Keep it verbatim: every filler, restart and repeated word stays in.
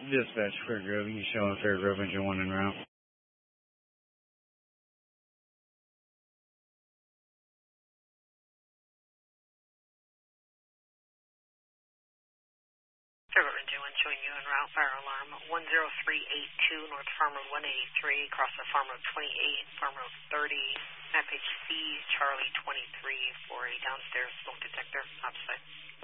Dispatch, Fairgrove. You can show on Fairgrove engine one en route. Fairgrove engine one showing you en route. Fire alarm one zero three eight two, North Farm Road one eighty-three, across the Farm Road twenty-eight, Farm Road thirty, map H C Charlie twenty-three for a downstairs smoke detector. Opposite.